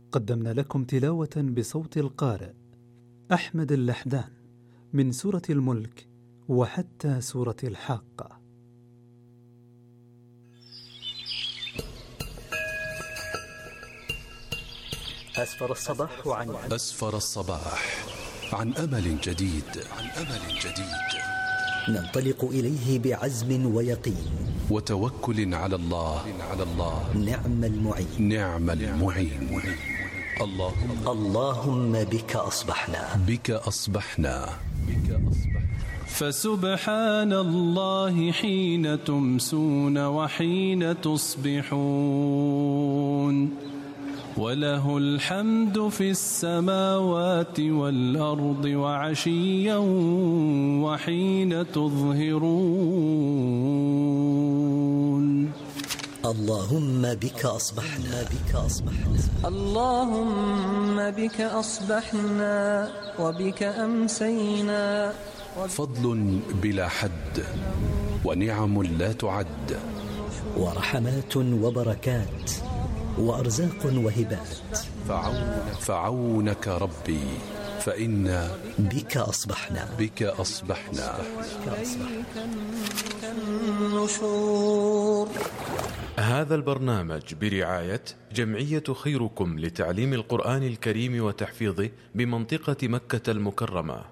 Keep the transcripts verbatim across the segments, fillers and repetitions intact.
قدمنا لكم تلاوة بصوت القارئ أحمد اللحدان من سورة الملك وحتى سورة الحاقة. أسفر الصباح عن أسفر الصباح عن أمل جديد عن أمل جديد ننطلق إليه بعزم ويقين وتوكل على الله على الله نعم المعين نعم المعين. اللهم اللهم بك أصبحنا بك أصبحنا بك أصبحنا فسبحان الله حين تمسون وحين تصبحون وله الحمد في السماوات والأرض وعشيا وحين تظهرون. اللهم بك أصبحنا بك أصبحنا اللهم بك أصبحنا وبك أمسينا. فضل بلا حد ونعم لا تعد ورحمات وبركات وأرزاق وهبات فعونك, فعونك ربي فإنا بك أصبحنا بك أصبحنا النشور. هذا البرنامج برعاية جمعية خيركم لتعليم القرآن الكريم وتحفيظه بمنطقة مكة المكرمة.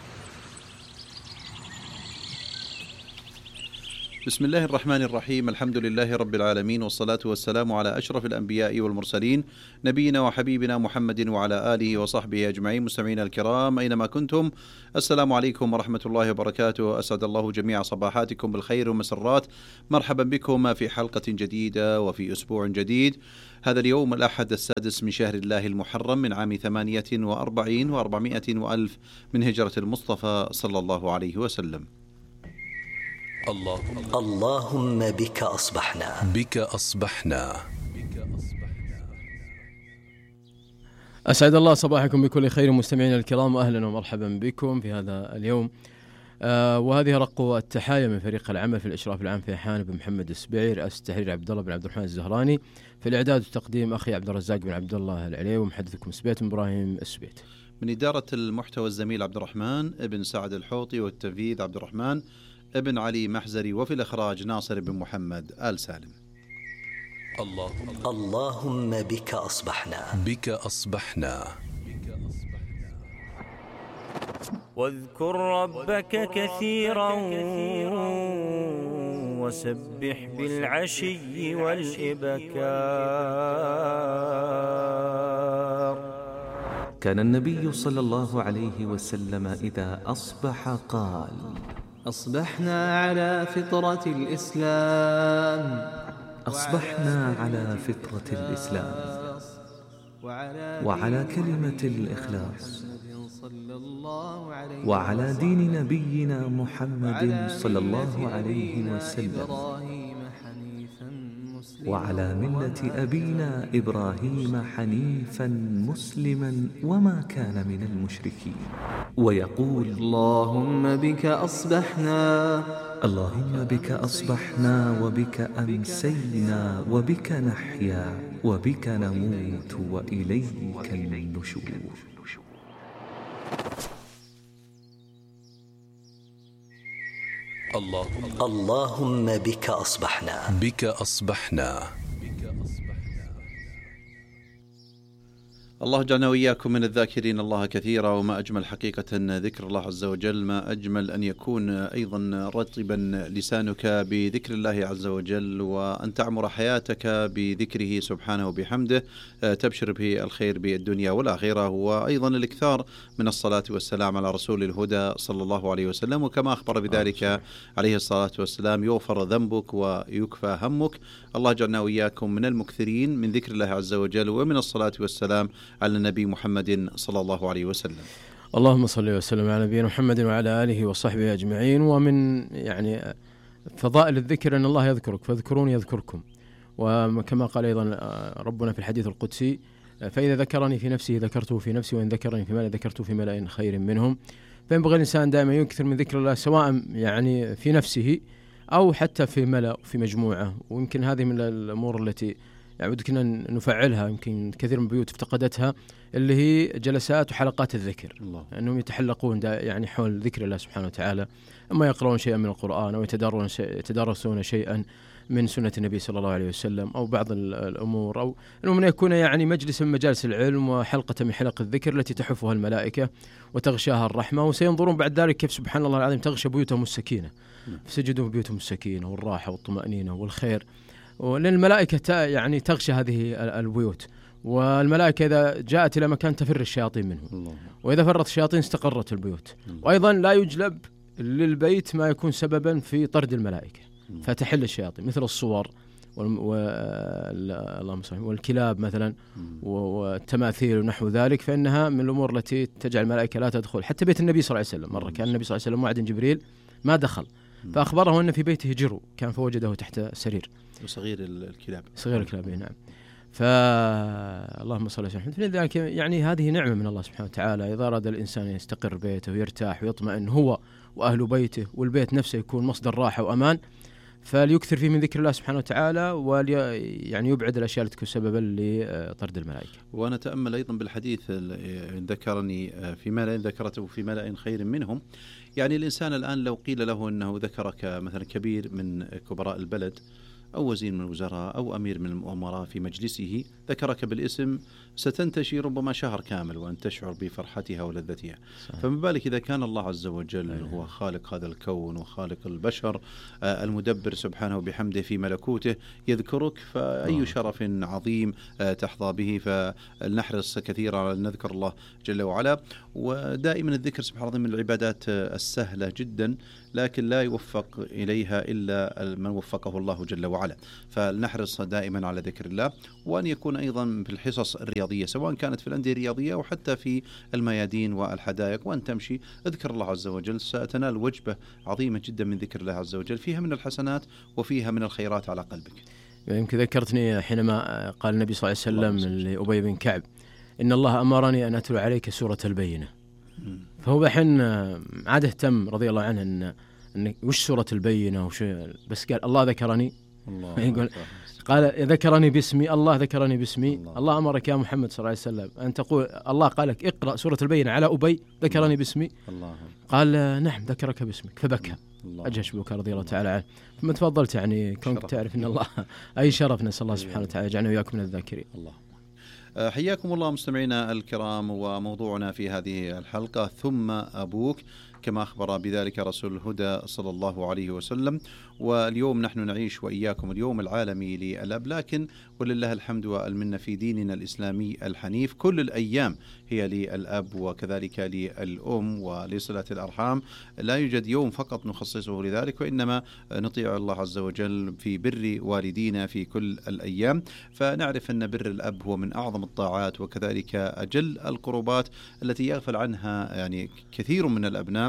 بسم الله الرحمن الرحيم. الحمد لله رب العالمين، والصلاة والسلام على أشرف الأنبياء والمرسلين، نبينا وحبيبنا محمد وعلى آله وصحبه أجمعين. مستمعينا الكرام أينما كنتم، السلام عليكم ورحمة الله وبركاته. أسعد الله جميع صباحاتكم بالخير والمسرات. مرحبا بكم في حلقة جديدة وفي أسبوع جديد. هذا اليوم الأحد السادس من شهر الله المحرم من عام ثمانية وأربعين وأربعمائة وألف من هجرة المصطفى صلى الله عليه وسلم. اللهم اللهم بك أصبحنا بك أصبحنا أسعد الله صباحكم بكل خير مستمعينا الكرام، أهلا ومرحبا بكم في هذا اليوم. آه وهذه رق التحايا من فريق العمل في الإشراف العام في حان بن محمد السبيعي، رئاسة التحرير عبد الله بن عبد الرحمن الزهراني، في الإعداد والتقديم أخي عبد الرزاق بن عبد الله العلي، ومحدثكم سبيت إبراهيم السبيت. من إدارة المحتوى الزميل عبد الرحمن ابن سعد الحوطي، والتنفيذ عبد الرحمن ابن علي محزري، وفي الإخراج ناصر بن محمد آل سالم. اللهم اللهم بك أصبحنا بك أصبحنا واذكر ربك كثيرا وسبح بالعشي والإبكار. كان النبي صلى الله عليه وسلم إذا أصبح قال: أصبحنا على فطرة الإسلام أصبحنا على فطرة الإسلام وعلى كلمة الإخلاص وعلى دين نبينا محمد صلى الله عليه وسلم وعلى ملة أبينا إبراهيم حنيفا مسلما وما كان من المشركين. ويقول: اللهم بك أصبحنا اللهم بك أصبحنا وبك أمسينا وبك نحيا وبك نموت وإليك النشور. اللهم اللهم بك أصبحنا بك أصبحنا الله جعلنا وإياكم من الذاكرين الله كثيرا. وما أجمل حقيقة ذكر الله عز وجل، ما أجمل أن يكون أيضا رطبا لسانك بذكر الله عز وجل، وأن تعمر حياتك بذكره سبحانه وبحمده، تبشر به الخير بالدنيا والآخرة. وأيضا الإكثار من الصلاة والسلام على رسول الهدى صلى الله عليه وسلم، وكما أخبر بذلك عليه الصلاة والسلام: يغفر ذنبك ويكفى همك. الله جعلنا وإياكم من المكثرين من ذكر الله عز وجل ومن الصلاة والسلام على النبي محمد صلى الله عليه وسلم. اللهم صل وسلم على نبينا محمد وعلى آله وصحبه أجمعين. ومن يعني فضائل الذكر أن الله يذكرك، فاذكروني يذكركم. وكما قال أيضا ربنا في الحديث القدسي: فإذا ذكرني في نفسه ذكرته في نفسي، وإن ذكرني في ملأ ذكرته في ملأ خير منهم. فينبغي الإنسان دائما يكثر من ذكر الله، سواء يعني في نفسه أو حتى في ملأ في مجموعة. ويمكن هذه من الأمور التي يعني ودنا نفعلها، يمكن كثير من البيوت افتقدتها، اللي هي جلسات وحلقات الذكر، الله. أنهم يتحلقون يعني حول ذكر الله سبحانه وتعالى، أما يقرؤون شيئا من القرآن أو يتدارسون شيئا من سنة النبي صلى الله عليه وسلم أو بعض الأمور، أو أنه يكون يعني مجلس من مجالس العلم وحلقة من حلق الذكر التي تحفها الملائكة وتغشاها الرحمة. وسينظرون بعد ذلك كيف سبحان الله العظيم تغشى بيوتهم السكينة، فسجدوا بيوتهم السكينة والراحة والطمأنينة والخير، ولأن الملائكة يعني تغشى هذه البيوت. والملائكة إذا جاءت إلى مكان تفر الشياطين منه الله. وإذا فرت الشياطين استقرت البيوت الله. وأيضا لا يجلب للبيت ما يكون سببا في طرد الملائكة الله. فتحل الشياطين مثل الصور والكلاب مثلا والتماثيل ونحو ذلك، فإنها من الأمور التي تجعل الملائكة لا تدخل. حتى بيت النبي صلى الله عليه وسلم مرة كان النبي صلى الله عليه وسلم وعد جبريل ما دخل، فأخبره أن في بيته جرو كان فوجده تحت سرير وصغير الكلاب صغير الكلاب نعم. فاللهم صل وسلم. لذلك يعني هذه نعمة من الله سبحانه وتعالى، إذا أراد الإنسان يستقر بيته ويرتاح ويطمئن هو وأهل بيته والبيت نفسه يكون مصدر راحة وأمان، فليكثر فيه من ذكر الله سبحانه وتعالى، ولي يعني يبعد الأشياء التي تكون سببا لطرد الملائكة. وأنا أتأمل أيضا بالحديث ذكرني في ملأ ذكرته في ملأ خير منهم. يعني الإنسان الآن لو قيل له أنه ذكرك مثلا كبير من كبراء البلد أو وزير من الوزراء أو أمير من الأمراء في مجلسه ذكرك بالاسم، ستنتشي ربما شهر كامل وأن تشعر بفرحتها ولذتها. فما بالك إذا كان الله عز وجل أيه. هو خالق هذا الكون وخالق البشر، آه المدبر سبحانه وبحمده في ملكوته يذكرك، فأي أوه. شرف عظيم آه تحظى به. فلنحرص كثيرا على أن نذكر الله جل وعلا. ودائما الذكر سبحانه وتعالى من العبادات السهلة جدا، لكن لا يوفق إليها إلا من وفقه الله جل وعلا. فلنحرص دائما على ذكر الله، وأن يكون أيضا في الحصص الرياضية سواء كانت في الأندية الرياضية أو حتى في الميادين والحدائق، وأن تمشي اذكر الله عز وجل، ستنال وجبة عظيمة جدا من ذكر الله عز وجل، فيها من الحسنات وفيها من الخيرات على قلبك. يمكن ذكرتني حينما قال النبي صلى الله عليه وسلم لأبي بن كعب إن الله أمرني أن أتلو عليك سورة البينة. فهو بحين عاد اهتم رضي الله عنه أن إن وش سورة البينة وش، بس قال الله ذكرني الله يقول قال ذكرني باسمي، الله ذكرني باسمي. الله, الله أمرك يا محمد صلى الله عليه وسلم أن تقول الله قال لك اقرأ سورة البينة على أبي ذكرني الله. باسمي الله. قال نعم ذكرك باسمك، فبكى أجهش بكى رضي الله تعالى عنه. ثم تفضلت يعني كنت تعرف أن الله أي شرف، نسأل الله سبحانه وتعالى يجعلنا وإياكم من الذاكرين. الله حياكم الله مستمعينا الكرام، وموضوعنا في هذه الحلقة ثم أبوك، كما أخبر بذلك رسول الهدى صلى الله عليه وسلم. واليوم نحن نعيش وإياكم اليوم العالمي للأب، لكن ولله الحمد والمنة في ديننا الإسلامي الحنيف كل الأيام هي للأب وكذلك للأم ولصلة الأرحام. لا يوجد يوم فقط نخصصه لذلك، وإنما نطيع الله عز وجل في بر والدينا في كل الأيام. فنعرف أن بر الأب هو من أعظم الطاعات وكذلك أجل القربات التي يغفل عنها يعني كثير من الأبناء.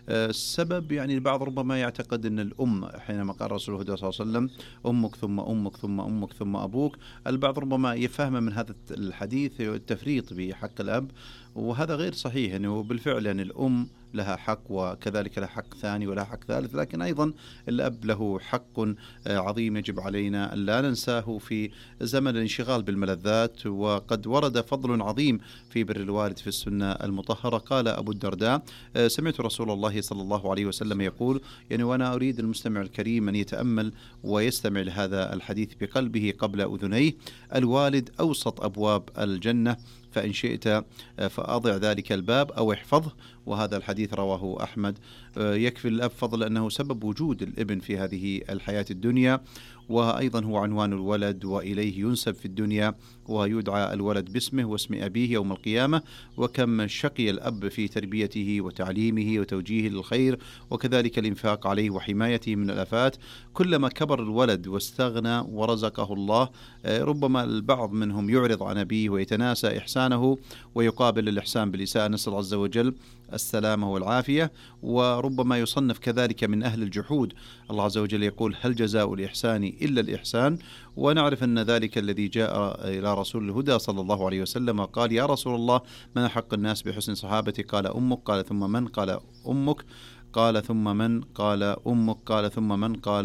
السبب يعني البعض ربما يعتقد أن الأم، حينما قال رسول الله صلى الله عليه وسلم أمك ثم أمك ثم أمك ثم أبوك، البعض ربما يفهم من هذا الحديث التفريط بحق الأب، وهذا غير صحيح. يعني بالفعل يعني الأم لها حق وكذلك لها حق ثاني ولها حق ثالث، لكن أيضا الأب له حق عظيم يجب علينا أن لا ننساه في زمن الانشغال بالملذات. وقد ورد فضل عظيم في بر الوالد في السنة المطهرة. قال أبو الدرداء سمعت رسول الله صلى الله عليه وسلم يقول، يعني وأنا أريد المستمع الكريم أن يتأمل ويستمع لهذا الحديث بقلبه قبل أذنيه: الوالد أوسط أبواب الجنة، فإن شئت فأضع ذلك الباب أو احفظه. وهذا الحديث رواه أحمد. يكفي الأب فضل أنه سبب وجود الابن في هذه الحياة الدنيا، وأيضا هو عنوان الولد وإليه ينسب في الدنيا، ويدعى الولد باسمه واسم أبيه يوم القيامة. وكم شقي الأب في تربيته وتعليمه وتوجيهه للخير، وكذلك الإنفاق عليه وحمايته من الآفات. كلما كبر الولد واستغنى ورزقه الله، ربما البعض منهم يعرض عن أبيه ويتناسى إحسانه ويقابل الإحسان بالإساءة، نسأل عز وجل السلامة والعافية. وربما يصنف كذلك من أهل الجحود. الله عز وجل يقول: هل جزاء الإحسان إلا الإحسان؟ ونعرف أن ذلك الذي جاء إلى رسول الهدى صلى الله عليه وسلم قال: يا رسول الله، من أحق الناس بحسن صحابتي؟ قال: أمك. قال: ثم من؟ قال: أمك. قال: ثم من؟ قال: أمك. قال: ثم من؟ قال: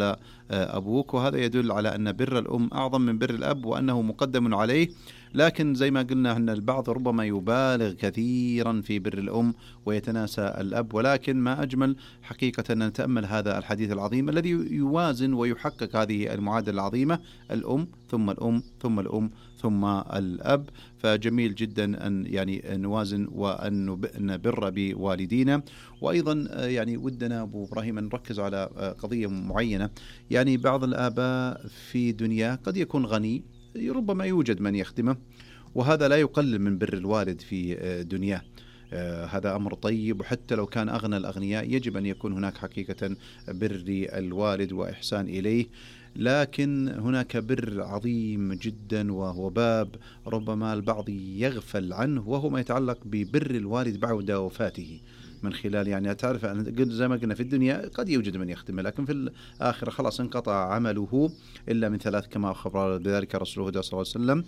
أبوك، وهذا يدل على أن بر الأم أعظم من بر الأب وأنه مقدم عليه. لكن زي ما قلنا أن البعض ربما يبالغ كثيرا في بر الأم ويتناسى الأب، ولكن ما أجمل حقيقة أن نتأمل هذا الحديث العظيم الذي يوازن ويحقق هذه المعادلة العظيمة: الأم ثم الأم ثم الأم ثم الأب. فجميل جدا أن يعني نوازن وأن نبر بوالدينا. وأيضا يعني ودنا أبو إبراهيم أن نركز على قضية معينة. يعني بعض الآباء في دنيا قد يكون غني، ربما يوجد من يخدمه، وهذا لا يقلل من بر الوالد في دنياه. آه هذا أمر طيب، وحتى لو كان أغنى الأغنياء يجب أن يكون هناك حقيقة بر الوالد وإحسان إليه. لكن هناك بر عظيم جدا، وهو باب ربما البعض يغفل عنه، وهو ما يتعلق ببر الوالد بعد وفاته، من خلال يعني تعرف زي ما قلنا في الدنيا قد يوجد من يخدمه، لكن في الآخرة خلاص انقطع عمله إلا من ثلاث كما أخبر بذلك رسوله صلى الله عليه وسلم: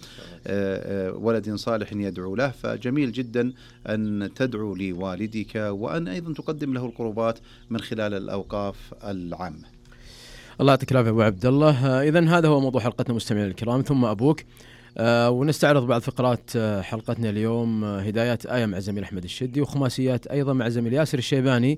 ولد صالح يدعو له. فجميل جدا أن تدعو لوالدك، وأن أيضا تقدم له القربات من خلال الأوقاف العامة. الله يعطيك العافية أبو عبد الله. إذن هذا هو موضوع حلقتنا مستمعينا الكرام، ثم أبوك. آه ونستعرض بعض فقرات آه حلقتنا اليوم: آه هدايات آية مع زميل أحمد الشدي، وخماسيات أيضا مع زميل ياسر الشيباني.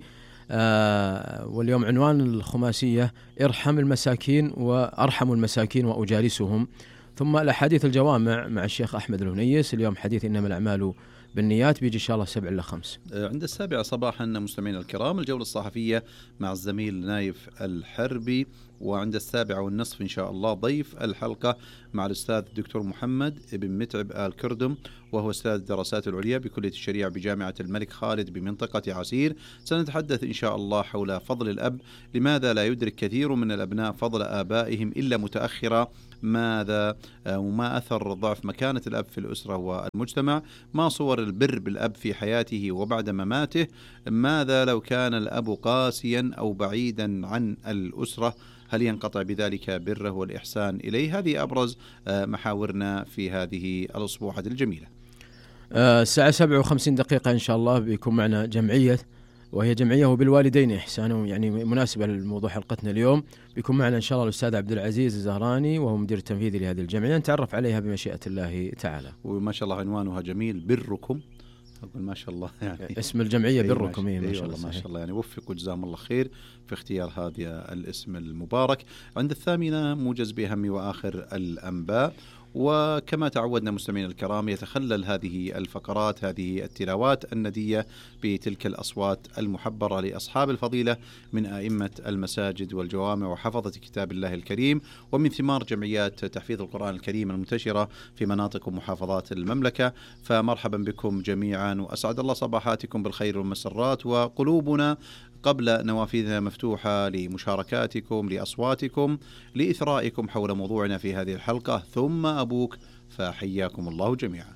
آه واليوم عنوان الخماسية: ارحم المساكين وأرحم المساكين وأجالسهم. ثم الأحاديث الجوامع مع الشيخ أحمد الهنيس. اليوم حديث إنما الأعمال بالنيات، بيجي إن شاء الله سبع إلى خمس. عند السابعة صباحا مستمعين الكرام الجولة الصحفية مع الزميل نايف الحربي. وعند السابعة والنصف إن شاء الله ضيف الحلقة مع الأستاذ الدكتور محمد بن متعب آل كردم، وهو أستاذ الدراسات العليا بكلية الشريعة بجامعة الملك خالد بمنطقة عسير. سنتحدث إن شاء الله حول فضل الأب. لماذا لا يدرك كثير من الأبناء فضل آبائهم إلا متأخرا؟ ماذا وما أثر ضعف مكانة الأب في الأسرة والمجتمع؟ ما صور البر بالأب في حياته وبعد مماته؟ ماذا لو كان الأب قاسيا أو بعيدا عن الأسرة؟ هل ينقطع بذلك بره والإحسان إليه؟ هذه أبرز محاورنا في هذه الأسبوعة الجميلة. الساعة سبعة وخمسين دقيقة إن شاء الله بيكون معنا جمعية، وهي جمعية وبالوالدين إحسانه، يعني مناسبة للموضوع حلقتنا اليوم. بيكون معنا إن شاء الله الأستاذ عبد العزيز الزهراني، وهو مدير التنفيذي لهذه الجمعية، نتعرف عليها بمشيئة الله تعالى. وما شاء الله عنوانها جميل: بركم. أقول ما شاء الله يعني اسم الجمعية بركم. إيه ما شاء الله ما شاء الله يعني وفقوا جزاهم الله خير في اختيار هذا الاسم المبارك. عند الثامنة موجز بأهم وآخر الأنباء. وكما تعودنا مستمعين الكرام يتخلل هذه الفقرات هذه التلاوات الندية بتلك الأصوات المحبرة لأصحاب الفضيلة من أئمة المساجد والجوامع وحفظة كتاب الله الكريم، ومن ثمار جمعيات تحفيظ القرآن الكريم المنتشرة في مناطق ومحافظات المملكة. فمرحبا بكم جميعا، وأسعد الله صباحاتكم بالخير والمسرات، وقلوبنا قبل نوافذنا مفتوحة لمشاركاتكم، لأصواتكم، لإثرائكم حول موضوعنا في هذه الحلقة. ثم أبوك، فحياكم الله جميعا.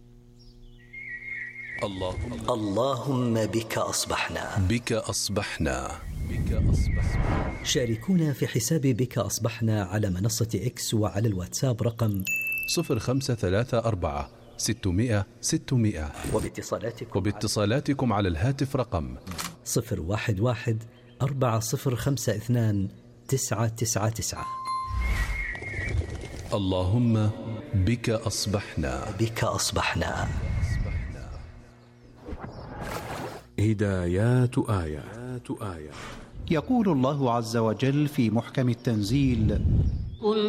اللهم, اللهم بك أصبحنا بك أصبحنا بك أصبحنا. شاركونا في حساب بك أصبحنا على منصة إكس وعلى الواتساب رقم صفر خمسة ثلاثة أربعة ستمائة ستمائة، وباتصالاتكم, وباتصالاتكم على الهاتف رقم صفر واحد واحد أربعة صفر خمسة اثنان تسعة تسعة تسعة. اللهم بك أصبحنا بك أصبحنا. هدايات آية. آية يقول الله عز وجل في محكم التنزيل: